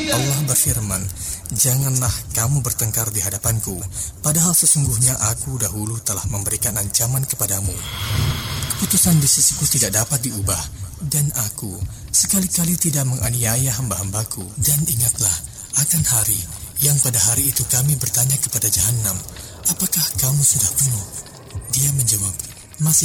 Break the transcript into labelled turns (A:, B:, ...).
A: Allah berfirman, "Janganlah kamu bertengkar di hadapanku, padahal sesungguhnya aku dahulu telah memberikan ancaman kepadamu. Keputusan di sisiku tidak dapat diubah, dan aku sekali-kali tidak menganiaya hamba-hambaku. Dan ingatlah akan hari yang pada hari itu kami bertanya kepada Jahannam, apakah kamu sudah penuh?" Dia menjawab,